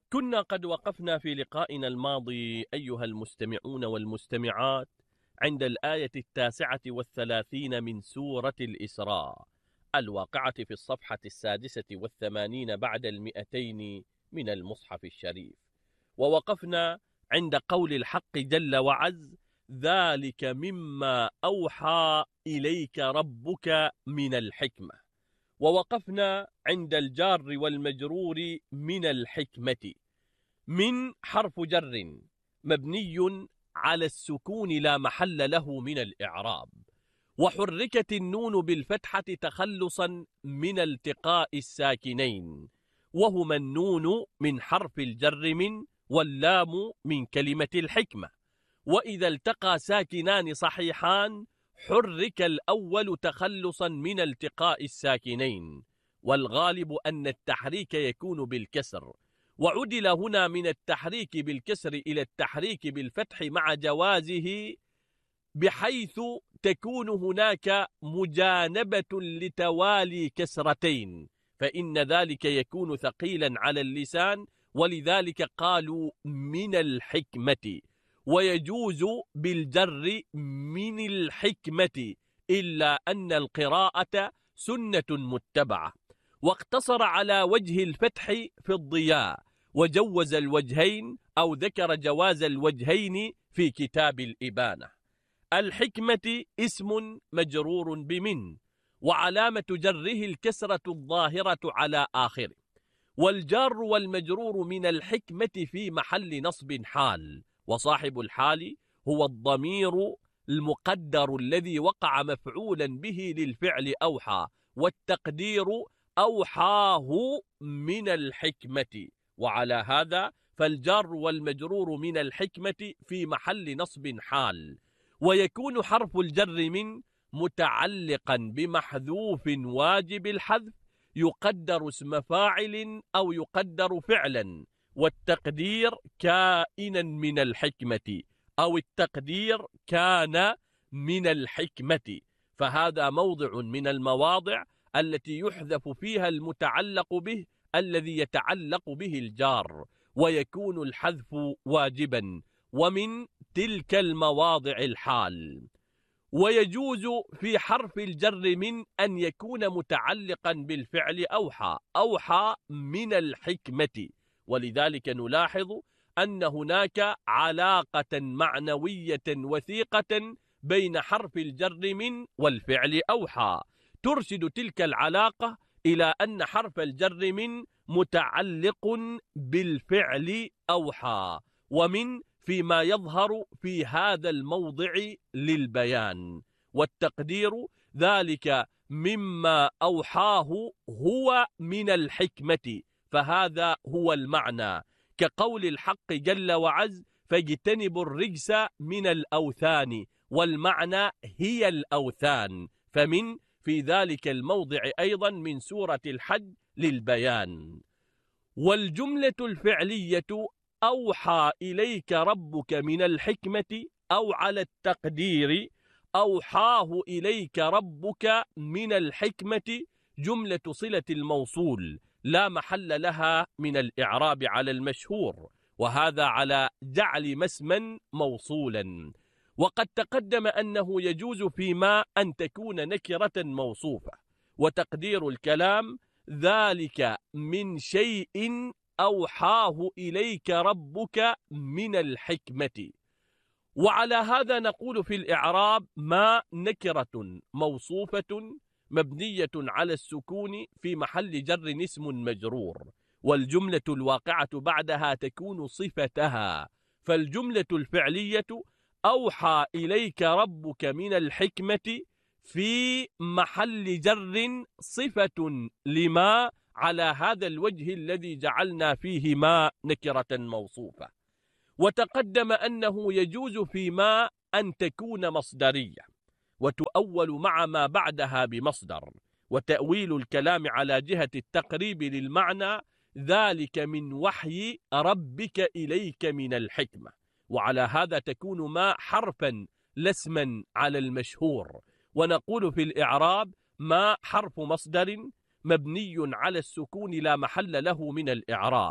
كنا قد وقفنا في لقائنا الماضي أيها المستمعون والمستمعات عند الآية 39 من سورة الإسراء الواقعة في الصفحة 86 بعد 200 من المصحف الشريف، ووقفنا عند قول الحق جل وعز: ذلك مما أوحى إليك ربك من الحكمة. ووقفنا عند الجار والمجرور من الحكمة، من حرف جر مبني على السكون لا محل له من الإعراب، وحركت النون بالفتحة تخلصا من التقاء الساكنين، وهما النون من حرف الجر من، واللام من كلمة الحكمة. وإذا التقى ساكنان صحيحان حرك الأول تخلصا من التقاء الساكنين، والغالب أن التحريك يكون بالكسر، وعدل هنا من التحريك بالكسر إلى التحريك بالفتح مع جوازه، بحيث تكون هناك مجانبة لتوالي كسرتين، فإن ذلك يكون ثقيلا على اللسان، ولذلك قالوا من الحكمة. ويجوز بالجر من الحكمة، إلا أن القراءة سنة متبعة، واقتصر على وجه الفتح في الضياء، وجوز الوجهين أو ذكر جواز الوجهين في كتاب الإبانة. الحكمة اسم مجرور بمن، وعلامة جره الكسرة الظاهرة على آخره، والجار والمجرور من الحكمة في محل نصب حال، وصاحب الحال هو الضمير المقدر الذي وقع مفعولا به للفعل أوحى، والتقدير أوحاه من الحكمة. وعلى هذا فالجار والمجرور من الحكمة في محل نصب حال، ويكون حرف الجر من متعلقا بمحذوف واجب الحذف يقدر اسم فاعل أو يقدر فعلا، والتقدير كائنا من الحكمة، أو التقدير كان من الحكمة، فهذا موضع من المواضع التي يحذف فيها المتعلق به الذي يتعلق به الجار، ويكون الحذف واجبا، ومن تلك المواضع الحال. ويجوز في حرف الجر من أن يكون متعلقا بالفعل أوحى، أوحى من الحكمة، ولذلك نلاحظ أن هناك علاقة معنوية وثيقة بين حرف الجر من والفعل أوحى، ترشد تلك العلاقة إلى أن حرف الجر من متعلق بالفعل أوحى، ومن فيما يظهر في هذا الموضع للبيان، والتقدير ذلك مما أوحاه هو من الحكمة، فهذا هو المعنى، كقول الحق جل وعز: فاجتنبوا الرجس من الأوثان، والمعنى هي الأوثان، فمن في ذلك الموضع أيضا من سورة الحج للبيان. والجملة الفعلية أوحى إليك ربك من الحكمة، أو على التقدير أوحاه إليك ربك من الحكمة، جملة صلة الموصول لا محل لها من الإعراب على المشهور، وهذا على جعل ما اسما موصولا. وقد تقدم أنه يجوز فيما أن تكون نكرة موصوفة، وتقدير الكلام ذلك من شيء أوحاه إليك ربك من الحكمة. وعلى هذا نقول في الإعراب: ما نكرة موصوفة مبنية على السكون في محل جر اسم مجرور، والجملة الواقعة بعدها تكون صفتها، فالجملة الفعلية أوحى إليك ربك من الحكمة في محل جر صفة لما على هذا الوجه الذي جعلنا فيه ما نكرة موصوفة. وتقدم أنه يجوز فيما أن تكون مصدرية وتؤول مع ما بعدها بمصدر، وتأويل الكلام على جهة التقريب للمعنى ذلك من وحي ربك إليك من الحكمة، وعلى هذا تكون ما حرفا لا اسما على المشهور. ونقول في الإعراب: ما حرف مصدر مبني على السكون لا محل له من الإعراب،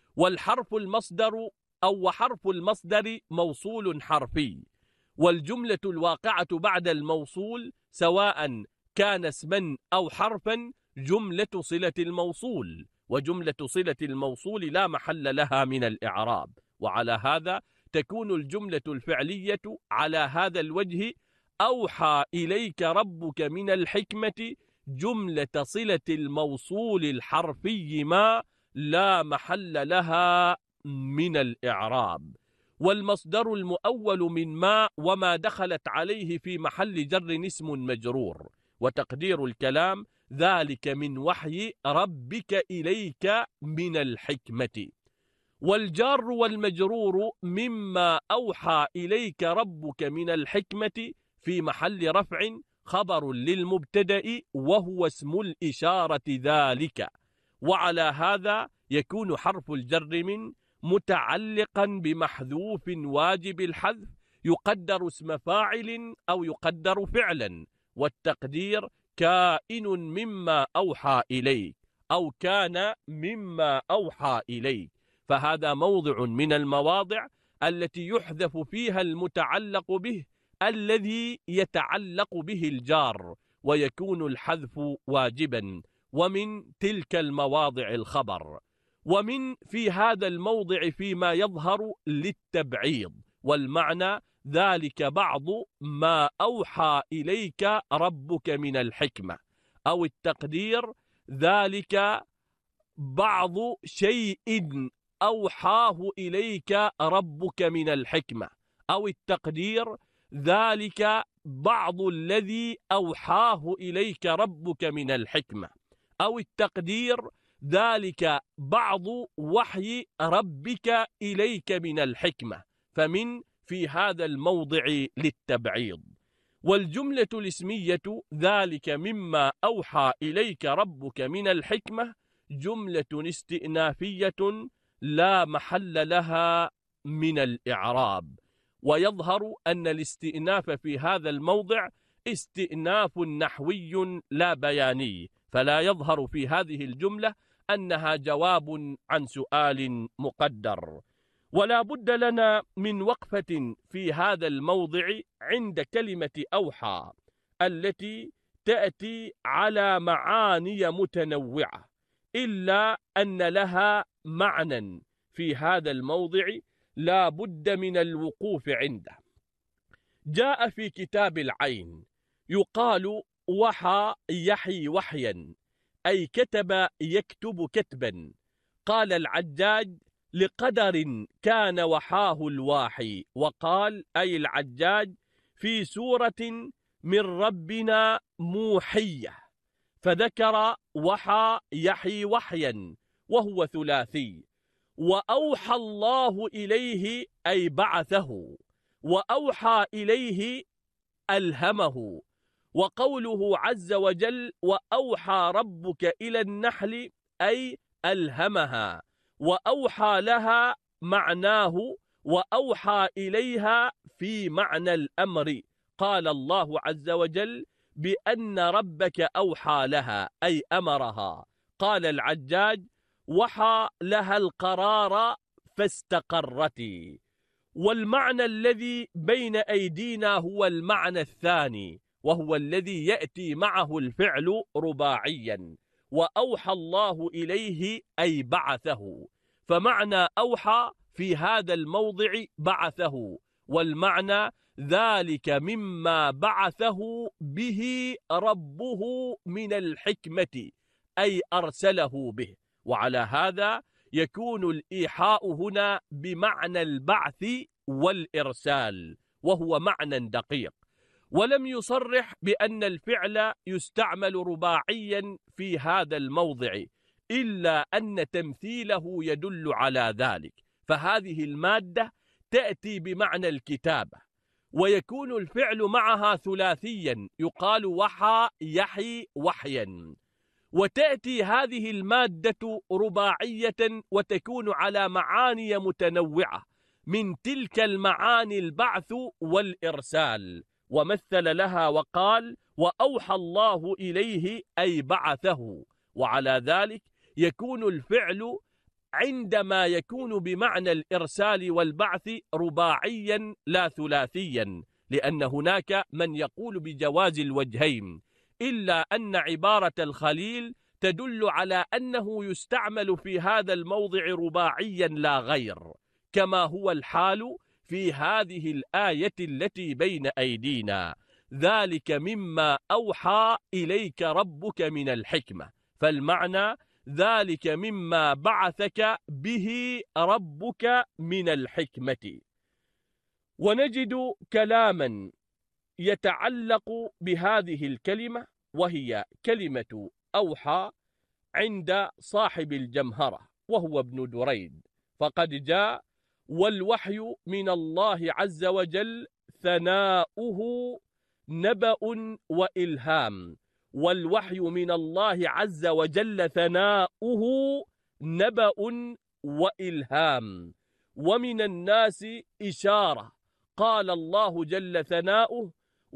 والحرف المصدر وحرف المصدر موصول حرفي، والجملة الواقعة بعد الموصول سواء كان اسما أو حرفا جملة صلة الموصول، وجملة صلة الموصول لا محل لها من الإعراب. وعلى هذا تكون الجملة الفعلية على هذا الوجه: أوحى إليك ربك من الحكمة جملة صلة الموصول الحرفي ما لا محل لها من الإعراب. والمصدر المؤول من ما وما دخلت عليه في محل جر اسم مجرور، وتقدير الكلام ذلك من وحي ربك إليك من الحكمة. والجار والمجرور مما أوحى إليك ربك من الحكمة في محل رفع خبر للمبتدأ وهو اسم الإشارة ذلك. وعلى هذا يكون حرف الجر من متعلقا بمحذوف واجب الحذف يقدر اسم فاعل أو يقدر فعلا، والتقدير كائن مما أوحى إليك أو كان مما أوحى إليك. فهذا موضع من المواضع التي يحذف فيها المتعلق به الذي يتعلق به الجار، ويكون الحذف واجبا. ومن تلك المواضع الخبر. ومن في هذا الموضع فيما يظهر للتبعيض، والمعنى ذلك بعض ما أوحى إليك ربك من الحكمة، أو التقدير ذلك بعض شيء أوحاه إليك ربك من الحكمة، أو التقدير ذلك بعض الذي أوحاه إليك ربك من الحكمة، أو التقدير ذلك بعض وحي ربك إليك من الحكمة. فمن في هذا الموضع للتبعيض. والجملة الاسمية ذلك مما أوحى إليك ربك من الحكمة جملة استئنافية لا محل لها من الإعراب. ويظهر أن الاستئناف في هذا الموضع استئناف نحوي لا بياني، فلا يظهر في هذه الجملة أنها جواب عن سؤال مقدر. ولا بد لنا من وقفة في هذا الموضع عند كلمة أوحى التي تأتي على معاني متنوعة، إلا أن لها معنى في هذا الموضع لا بد من الوقوف عنده. جاء في كتاب العين يقال وحى يحي وحيا، أي كتب يكتب كتبا. قال العجاج لقدر كان وحاه الواحي، وقال أي العجاج في سورة من ربنا موحية، فذكر وحى يحي وحيا وهو ثلاثي. وأوحى الله إليه أي بعثه، وأوحى إليه ألهمه. وقوله عز وجل وأوحى ربك إلى النحل أي ألهمها، وأوحى لها معناه وأوحى إليها في معنى الأمر. قال الله عز وجل بأن ربك أوحى لها أي أمرها. قال العجاج وحى لها القرار فاستقرت. والمعنى الذي بين أيدينا هو المعنى الثاني، وهو الذي يأتي معه الفعل رباعيا. وأوحى الله إليه أي بعثه، فمعنى أوحى في هذا الموضع بعثه، والمعنى ذلك مما بعثه به ربه من الحكمة أي أرسله به. وعلى هذا يكون الإيحاء هنا بمعنى البعث والإرسال، وهو معنى دقيق. ولم يصرح بأن الفعل يستعمل رباعيا في هذا الموضع، إلا أن تمثيله يدل على ذلك. فهذه المادة تأتي بمعنى الكتابة، ويكون الفعل معها ثلاثيا يقال وحى يحي وحيا. وتأتي هذه المادة رباعية وتكون على معاني متنوعة، من تلك المعاني البعث والإرسال. ومثل لها وقال وأوحى الله إليه أي بعثه. وعلى ذلك يكون الفعل عندما يكون بمعنى الإرسال والبعث رباعيا لا ثلاثيا، لأن هناك من يقول بجواز الوجهين، إلا أن عبارة الخليل تدل على أنه يستعمل في هذا الموضع رباعيا لا غير، كما هو الحال في هذه الآية التي بين أيدينا: ذلك مما أوحى إليك ربك من الحكمة. فالمعنى ذلك مما بعثك به ربك من الحكمة. ونجد كلاما يتعلق بهذه الكلمة، وهي كلمة أوحى، عند صاحب الجمهرة وهو ابن دريد، فقد جاء: والوحي من الله عز وجل ثناؤه نبأ وإلهام. والوحي من الله عز وجل ثناؤه نبأ وإلهام. ومن الناس إشارة، قال الله جل ثناؤه: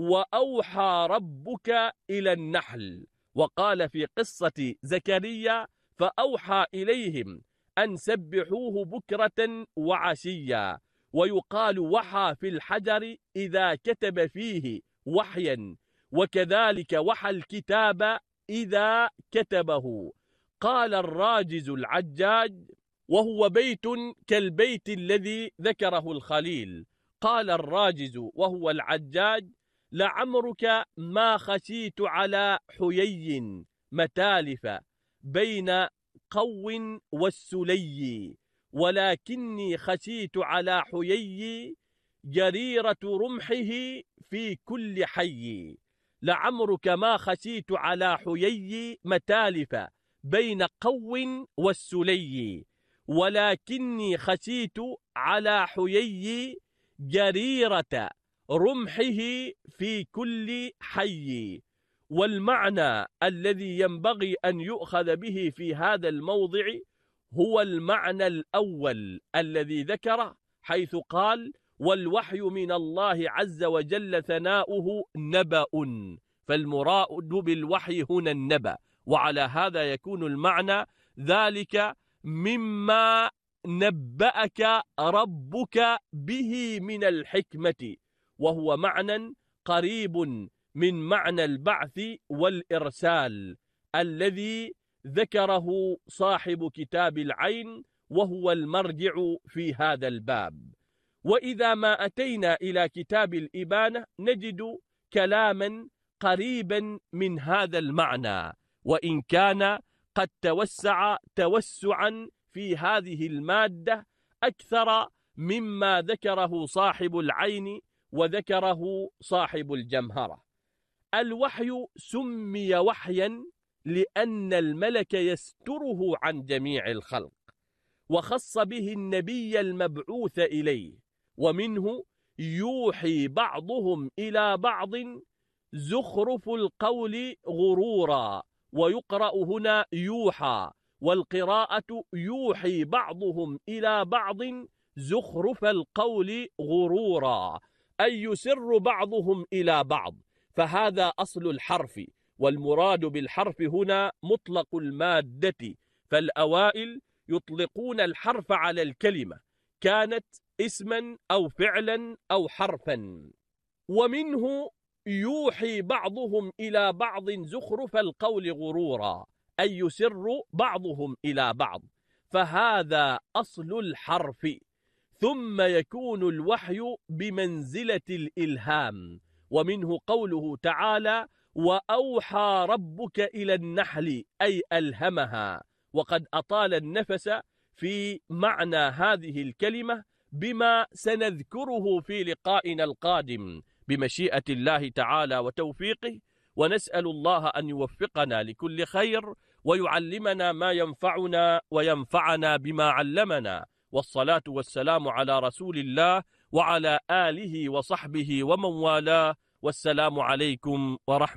وأوحى ربك إلى النحل. وقال في قصة زكريا: فأوحى إليهم أن سبحوه بكرة وعشيا. ويقال وحى في الحجر إذا كتب فيه وحيا، وكذلك وحى الكتاب إذا كتبه. قال الراجز العجاج، وهو بيت كالبيت الذي ذكره الخليل، قال الراجز وهو العجاج: لعمرك ما خشيت على حيي متالف بين قو والسلي، ولكني خشيت على حيي جريرة رمحه في كل حي. لعمرك ما خشيت على حيي متالف بين قو والسلي، ولكني خشيت على حيي جريرة رمحه في كل حي. والمعنى الذي ينبغي أن يؤخذ به في هذا الموضع هو المعنى الأول الذي ذكره، حيث قال: والوحي من الله عز وجل ثناؤه نبأ. فالمراد بالوحي هنا النبأ، وعلى هذا يكون المعنى ذلك مما نبأك ربك به من الحكمة، وهو معنى قريب من معنى البعث والإرسال الذي ذكره صاحب كتاب العين، وهو المرجع في هذا الباب. وإذا ما أتينا إلى كتاب الإبانة نجد كلاما قريبا من هذا المعنى، وإن كان قد توسع توسعا في هذه المادة أكثر مما ذكره صاحب العين وذكره صاحب الجمهرة. الوحي سمي وحيا لأن الملك يستره عن جميع الخلق، وخص به النبي المبعوث إليه. ومنه يوحي بعضهم إلى بعض زخرف القول غرورا، ويقرأ هنا يوحى، والقراءة يوحي بعضهم إلى بعض زخرف القول غرورا، أي يسر بعضهم إلى بعض. فهذا أصل الحرف، والمراد بالحرف هنا مطلق المادة، فالأوائل يطلقون الحرف على الكلمة، كانت اسما أو فعلا أو حرفا. ومنه يوحي بعضهم إلى بعض زخرف القول غرورا، أي يسر بعضهم إلى بعض، فهذا أصل الحرف. ثم يكون الوحي بمنزلة الإلهام، ومنه قوله تعالى: وأوحى ربك إلى النحل، أي ألهمها. وقد أطال النفس في معنى هذه الكلمة بما سنذكره في لقائنا القادم بمشيئة الله تعالى وتوفيقه، ونسأل الله أن يوفقنا لكل خير ويعلمنا ما ينفعنا وينفعنا بما علمنا. والصلاة والسلام على رسول الله وعلى آله وصحبه ومن والاه، والسلام عليكم ورحمة الله.